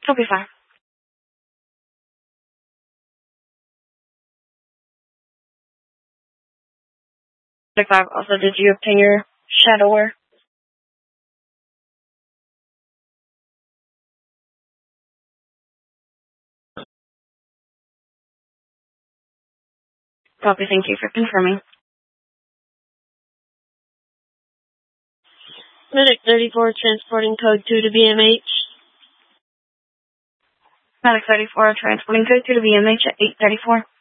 Copy 5. Medic 5, also, did you obtain your shadowware? Copy, thank you for confirming. Medic 34, transporting code 2 to BMH. Medic 34, transporting code 2 to BMH at 834.